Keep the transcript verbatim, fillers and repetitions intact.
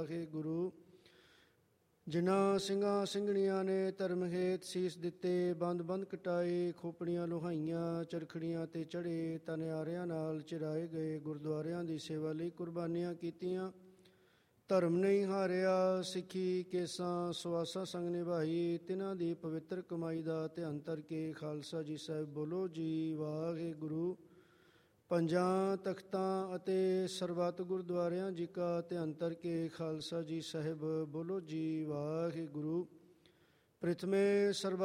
ਵਾਹਿਗੁਰੂ। ਜਿਨ੍ਹਾਂ ਸਿੰਘਾਂ ਸਿੰਘਣੀਆਂ ਨੇ ਧਰਮ ਹੇਤ ਸੀਸ ਦਿੱਤੇ, ਬੰਦ ਬੰਦ ਕਟਾਏ, ਖੋਪੜੀਆਂ ਲੋਹਾਈਆਂ, ਚਰਖੜੀਆਂ ਤੇ ਚੜ੍ਹੇ, ਤਨਿਆਰਿਆਂ ਨਾਲ ਚਿਰਾਏ ਗਏ, ਗੁਰਦੁਆਰਿਆਂ ਦੀ ਸੇਵਾ ਲਈ ਕੁਰਬਾਨੀਆਂ ਕੀਤੀਆਂ, ਧਰਮ ਨਹੀਂ ਹਾਰਿਆ, ਸਿੱਖੀ ਕੇਸਾਂ ਸੁਆਸਾ ਸੰਗ ਨਿਭਾਈ, ਤਿਨਾਂ ਦੀ ਪਵਿੱਤਰ ਕਮਾਈ ਦਾ ਧਿਆਨ ਧਰ ਕੇ ਖਾਲਸਾ ਜੀ ਸਾਹਿਬ ਬੋਲੋ ਜੀ ਵਾਹਿਗੁਰੂ। ਪੰਜਾਂ ਤਖਤਾਂ ਅਤੇ ਸਰਬੱਤ ਗੁਰਦੁਆਰਿਆਂ ਜੀ ਕਾ ਧਿਆਨ ਧਰ ਕੇ ਖਾਲਸਾ ਜੀ ਸਾਹਿਬ ਬੋਲੋ ਜੀ ਵਾਹਿਗੁਰੂ। ਪ੍ਰਥਮੇ ਸਰਬੱਤ